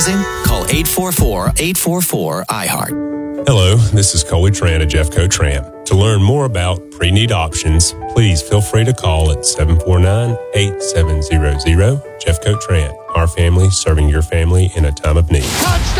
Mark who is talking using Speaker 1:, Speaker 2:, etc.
Speaker 1: Call 844-844-IHEART.
Speaker 2: Hello, this is Coley Tran of Jeffco Tran. To learn more about pre-need options, please feel free to call at 749-8700. Jeffco Tran, our family serving your family in a time of need.
Speaker 3: Touchdown!